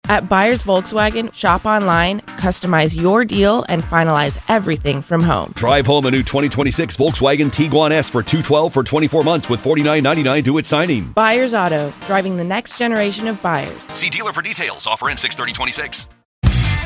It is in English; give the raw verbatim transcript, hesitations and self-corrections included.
At Buyers Volkswagen, shop online, customize your deal, and finalize everything from home. Drive home a new twenty twenty-six Volkswagen Tiguan S for two hundred twelve dollars for twenty-four months with forty-nine ninety-nine due at signing. Buyers Auto, driving the next generation of buyers. See dealer for details. Offer in six thirty twenty-six.